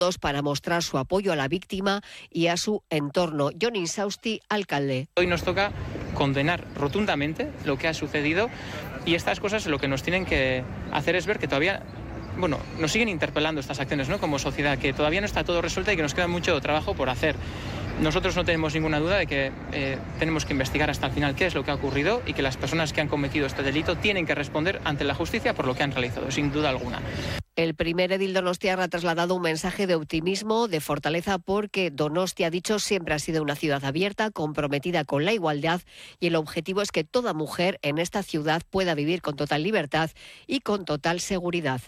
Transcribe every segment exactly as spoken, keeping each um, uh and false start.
para mostrar su apoyo a la víctima y a su entorno. Jon Insausti, alcalde. Hoy nos toca condenar rotundamente lo que ha sucedido y estas cosas lo que nos tienen que hacer es ver que todavía, bueno, nos siguen interpelando estas acciones, ¿no?, como sociedad, que todavía no está todo resuelto y que nos queda mucho trabajo por hacer. Nosotros no tenemos ninguna duda de que eh, tenemos que investigar hasta el final qué es lo que ha ocurrido y que las personas que han cometido este delito tienen que responder ante la justicia por lo que han realizado, sin duda alguna. El primer edil donostiarra ha trasladado un mensaje de optimismo, de fortaleza, porque Donostia, ha dicho, siempre ha sido una ciudad abierta, comprometida con la igualdad, y el objetivo es que toda mujer en esta ciudad pueda vivir con total libertad y con total seguridad.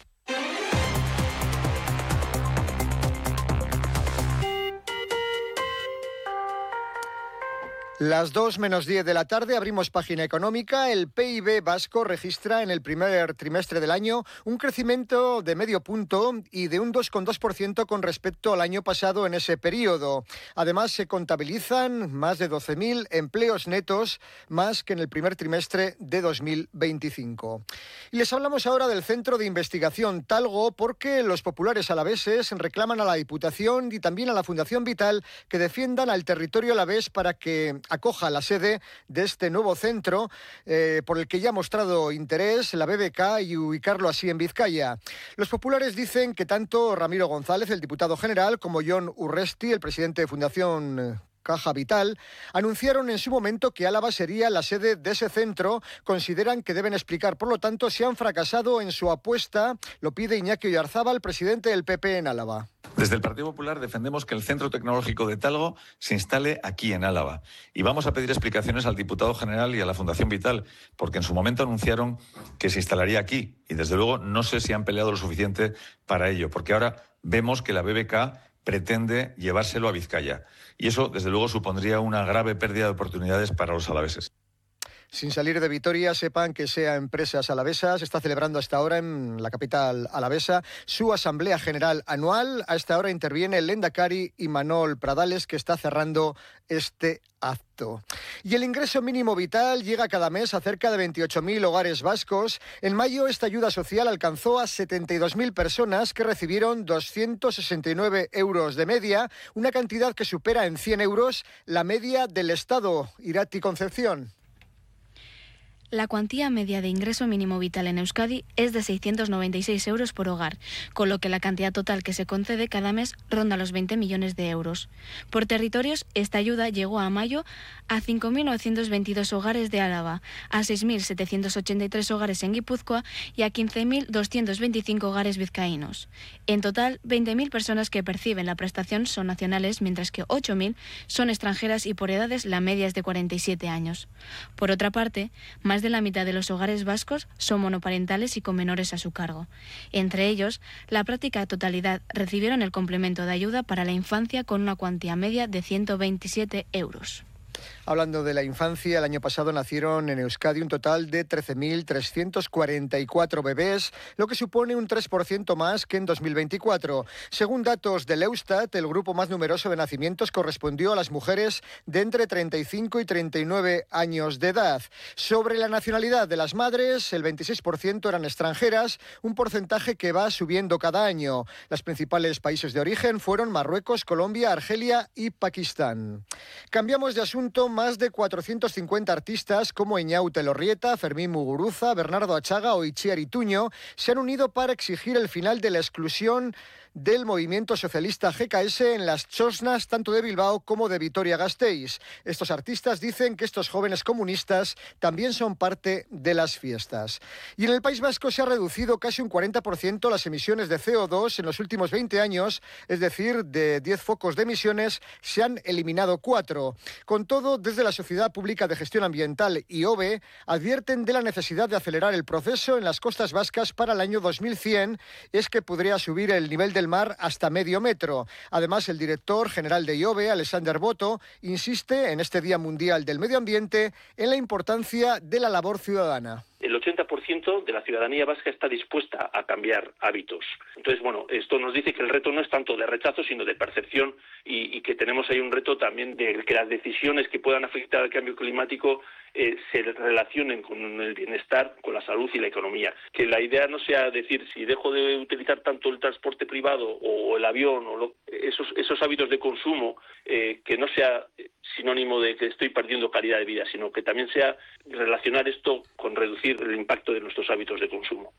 Las dos menos diez de la tarde abrimos página económica. El P I B vasco registra en el primer trimestre del año un crecimiento de medio punto y de un dos coma dos por ciento con respecto al año pasado en ese periodo. Además, se contabilizan más de doce mil empleos netos, más que en el primer trimestre de dos mil veinticinco. Y les hablamos ahora del Centro de Investigación Talgo, porque los populares alaveses reclaman a la Diputación y también a la Fundación Vital que defiendan al territorio alavés para que acoja la sede de este nuevo centro, eh, por el que ya ha mostrado interés la B B K, y ubicarlo así en Vizcaya. Los populares dicen que tanto Ramiro González, el diputado general, como Jon Urresti, el presidente de Fundación Caja Vital, anunciaron en su momento que Álava sería la sede de ese centro. Consideran que deben explicar, por lo tanto, si han fracasado en su apuesta. Lo pide Iñaki Oyarzábal, presidente del P P en Álava. Desde el Partido Popular defendemos que el Centro Tecnológico de Talgo se instale aquí en Álava, y vamos a pedir explicaciones al diputado general y a la Fundación Vital, porque en su momento anunciaron que se instalaría aquí y desde luego no sé si han peleado lo suficiente para ello, porque ahora vemos que la B B K pretende llevárselo a Vizcaya y eso desde luego supondría una grave pérdida de oportunidades para los alaveses. Sin salir de Vitoria, sepan que SEA Empresas Alavesas está celebrando hasta ahora en la capital alavesa su Asamblea General Anual. A esta hora interviene el Lehendakari Imanol Pradales, que está cerrando este acto. Y el ingreso mínimo vital llega cada mes a cerca de veintiocho mil hogares vascos. En mayo esta ayuda social alcanzó a setenta y dos mil personas que recibieron doscientos sesenta y nueve euros de media, una cantidad que supera en cien euros la media del Estado. Irati Concepción. La cuantía media de ingreso mínimo vital en Euskadi es de seiscientos noventa y seis euros por hogar, con lo que la cantidad total que se concede cada mes ronda los veinte millones de euros. Por territorios, esta ayuda llegó a mayo a cinco mil novecientos veintidós hogares de Álava, a seis mil setecientos ochenta y tres hogares en Guipúzcoa y a quince mil doscientos veinticinco hogares vizcaínos. En total, veinte mil personas que perciben la prestación son nacionales, mientras que ocho mil son extranjeras, y por edades la media es de cuarenta y siete años. Por otra parte, más de la mitad de los hogares vascos son monoparentales y con menores a su cargo. Entre ellos, la práctica totalidad recibieron el complemento de ayuda para la infancia con una cuantía media de ciento veintisiete euros. Hablando de la infancia, el año pasado nacieron en Euskadi un total de trece mil trescientos cuarenta y cuatro bebés, lo que supone un tres por ciento más que en dos mil veinticuatro. Según datos del Eustat, el grupo más numeroso de nacimientos correspondió a las mujeres de entre treinta y cinco y treinta y nueve años de edad. Sobre la nacionalidad de las madres, el veintiséis por ciento eran extranjeras, un porcentaje que va subiendo cada año. Los principales países de origen fueron Marruecos, Colombia, Argelia y Pakistán. Cambiamos de asunto. Más de cuatrocientos cincuenta artistas como Eñaute Elorrieta, Fermín Muguruza, Bernardo Achaga o Itziar Ituño se han unido para exigir el final de la exclusión del movimiento socialista G K S en las txosnas tanto de Bilbao como de Vitoria-Gasteiz. Estos artistas dicen que estos jóvenes comunistas también son parte de las fiestas. Y en el País Vasco se ha reducido casi un cuarenta por ciento las emisiones de C O dos en los últimos veinte años, es decir, de diez focos de emisiones se han eliminado cuatro. Con todo, desde la Sociedad Pública de Gestión Ambiental I O B E advierten de la necesidad de acelerar el proceso en las costas vascas para el año dos mil cien, es que podría subir el nivel del mar hasta medio metro. Además, el director general de I O B E, Alexander Boto, insiste en este Día Mundial del Medio Ambiente en la importancia de la labor ciudadana. El ochenta por ciento de la ciudadanía vasca está dispuesta a cambiar hábitos. Entonces, bueno, esto nos dice que el reto no es tanto de rechazo, sino de percepción y, y que tenemos ahí un reto también de que las decisiones que puedan afectar al cambio climático eh, se relacionen con el bienestar, con la salud y la economía. Que la idea no sea decir, si dejo de utilizar tanto el transporte privado o el avión o lo, esos, esos hábitos de consumo, eh, que no sea sinónimo de que estoy perdiendo calidad de vida, sino que también sea relacionar esto con reducir el impacto de nuestros hábitos de consumo.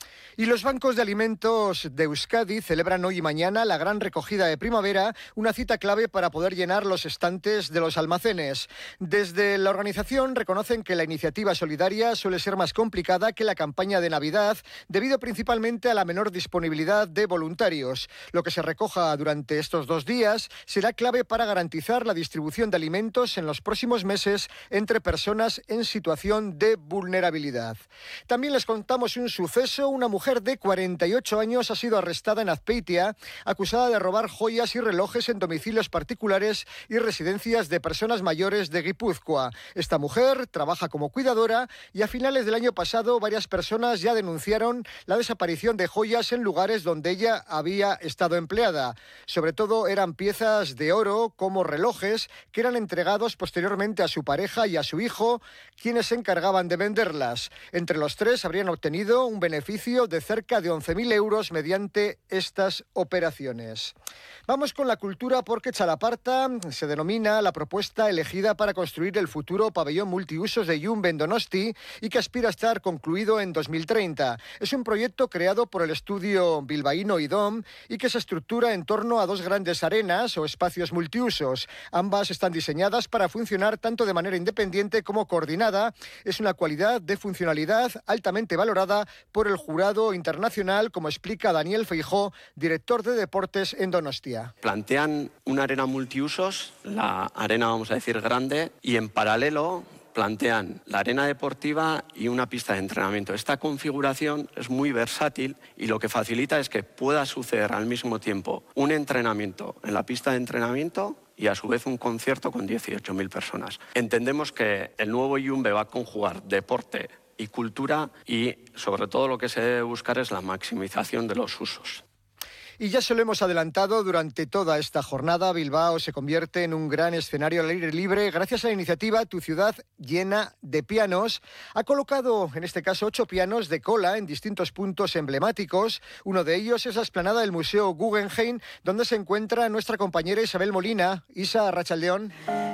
Y los bancos de alimentos de Euskadi celebran hoy y mañana la gran recogida de primavera, una cita clave para poder llenar los estantes de los almacenes. Desde la organización reconocen que la iniciativa solidaria suele ser más complicada que la campaña de Navidad, debido principalmente a la menor disponibilidad de voluntarios. Lo que se recoja durante estos dos días será clave para garantizar la distribución de alimentos en los próximos meses entre personas en situación de vulnerabilidad. También les contamos un suceso. Una mujer mujer de cuarenta y ocho años ha sido arrestada en Azpeitia, acusada de robar joyas y relojes en domicilios particulares y residencias de personas mayores de Guipúzcoa. Esta mujer trabaja como cuidadora y a finales del año pasado varias personas ya denunciaron la desaparición de joyas en lugares donde ella había estado empleada. Sobre todo eran piezas de oro como relojes que eran entregados posteriormente a su pareja y a su hijo, quienes se encargaban de venderlas. Entre los tres habrían obtenido un beneficio de cerca de once mil euros mediante estas operaciones. Vamos con la cultura, porque Txalaparta se denomina la propuesta elegida para construir el futuro pabellón multiusos de Yumbe en Donosti y que aspira a estar concluido en dos mil treinta. Es un proyecto creado por el estudio bilbaíno I D O M y que se estructura en torno a dos grandes arenas o espacios multiusos. Ambas están diseñadas para funcionar tanto de manera independiente como coordinada. Es una cualidad de funcionalidad altamente valorada por el jurado internacional, como explica Daniel Feijó, director de deportes en Donostia. Plantean una arena multiusos, la arena, vamos a decir, grande, y en paralelo plantean la arena deportiva y una pista de entrenamiento. Esta configuración es muy versátil y lo que facilita es que pueda suceder al mismo tiempo un entrenamiento en la pista de entrenamiento y a su vez un concierto con dieciocho mil personas. Entendemos que el nuevo Yumbe va a conjugar deporte y cultura y sobre todo lo que se debe buscar es la maximización de los usos. Y ya se lo hemos adelantado durante toda esta jornada, Bilbao se convierte en un gran escenario al aire libre gracias a la iniciativa Tu Ciudad Llena de Pianos. Ha colocado, en este caso, ocho pianos de cola en distintos puntos emblemáticos. Uno de ellos es la explanada del Museo Guggenheim, donde se encuentra nuestra compañera Isabel Molina. Isa, arratsaldeon.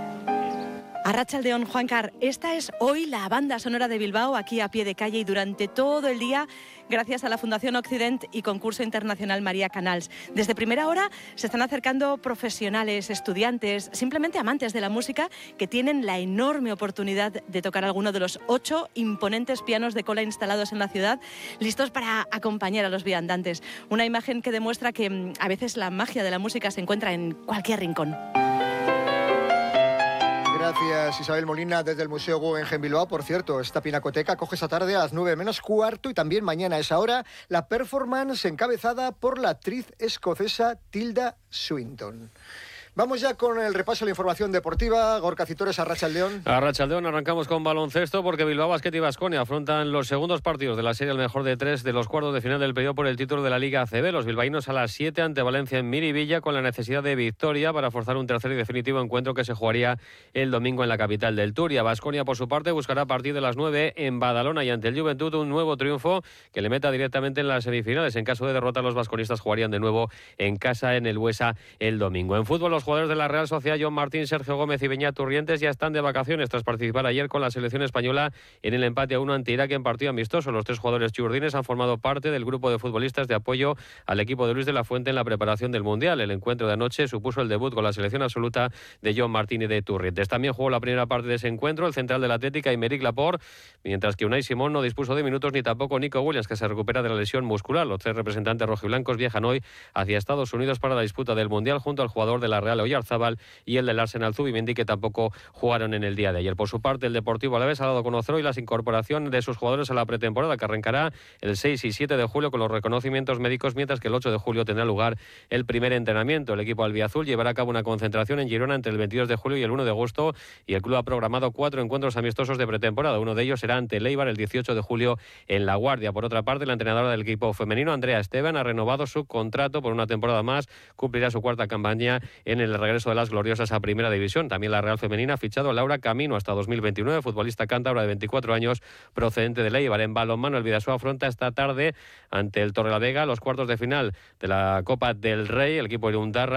Arratsaldeon, Juancar. Esta es hoy la banda sonora de Bilbao, aquí a pie de calle y durante todo el día, gracias a la Fundación Occident y Concurso Internacional María Canals. Desde primera hora se están acercando profesionales, estudiantes, simplemente amantes de la música, que tienen la enorme oportunidad de tocar alguno de los ocho imponentes pianos de cola instalados en la ciudad, listos para acompañar a los viandantes. Una imagen que demuestra que a veces la magia de la música se encuentra en cualquier rincón. Gracias, Isabel Molina, desde el Museo Guggenheim Bilbao. Por cierto, esta pinacoteca coge esta tarde a las nueve menos cuarto y también mañana a esa hora la performance encabezada por la actriz escocesa Tilda Swinton. Vamos ya con el repaso de la información deportiva. Gorka Citores, arratsaldeon. Arratsaldeon, arrancamos con baloncesto porque Bilbao Basket y Baskonia afrontan los segundos partidos de la serie al mejor de tres de los cuartos de final del periodo por el título de la Liga A C B. Los bilbaínos a las siete ante Valencia en Miribilla, con la necesidad de victoria para forzar un tercer y definitivo encuentro que se jugaría el domingo en la capital del Turia. Baskonia, por su parte, buscará a partir de las nueve en Badalona y ante el Juventud un nuevo triunfo que le meta directamente en las semifinales. En caso de derrota, los basconistas jugarían de nuevo en casa en el Buesa el domingo. En fútbol, los jugadores de la Real Sociedad, John Martín, Sergio Gómez y Beñat Turrientes, ya están de vacaciones tras participar ayer con la selección española en el empate a uno ante Irak en partido amistoso. Los tres jugadores churdines han formado parte del grupo de futbolistas de apoyo al equipo de Luis de la Fuente en la preparación del Mundial. El encuentro de anoche supuso el debut con la selección absoluta de John Martín y de Turrientes. También jugó la primera parte de ese encuentro el central del Atlética, Aymeric Laporte, mientras que Unai Simón no dispuso de minutos, ni tampoco Nico Williams, que se recupera de la lesión muscular. Los tres representantes rojiblancos viajan hoy hacia Estados Unidos para la disputa del Mundial junto al jugador de la Real Real Oyarzábal y el del Arsenal Zubimendi, que tampoco jugaron en el día de ayer. Por su parte, el Deportivo Alavés ha dado a conocer hoy las incorporaciones de sus jugadores a la pretemporada, que arrancará el seis y siete de julio con los reconocimientos médicos, mientras que el ocho de julio tendrá lugar el primer entrenamiento. El equipo albiazul llevará a cabo una concentración en Girona entre el veintidós de julio y el uno de agosto, y el club ha programado cuatro encuentros amistosos de pretemporada. Uno de ellos será ante el Eibar el dieciocho de julio en La Guardia. Por otra parte, la entrenadora del equipo femenino, Andrea Esteban, ha renovado su contrato por una temporada más, cumplirá su cuarta campaña en el regreso de las gloriosas a Primera División. También la Real Femenina ha fichado a Laura Camino hasta dos mil veintinueve, futbolista cántabra de veinticuatro años procedente del Eibar. En balonmano, el Bidasoa afronta esta tarde ante el Torrelavega los cuartos de final de la Copa del Rey. El equipo de Undarra